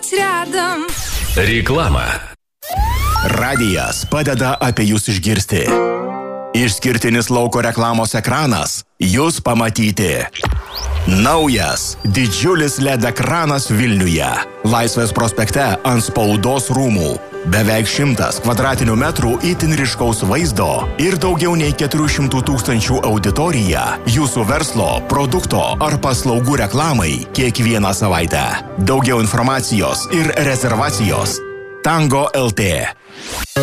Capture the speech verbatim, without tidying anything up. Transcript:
рядом. Реклама. Radijas padeda apie jūs išgirsti. Išskirtinis lauko reklamos ekranas jūs pamatyti. Naujas didžiulis L E D ekranas Vilniuje. Laisvės prospekte ant spaudos rūmų. Beveik šimtas kvadratinių metrų itin ryškaus vaizdo ir daugiau nei keturių šimtų tūkstančių auditorija jūsų verslo, produkto ar paslaugų reklamai kiekvieną savaitę. Daugiau informacijos ir rezervacijos Tango L T.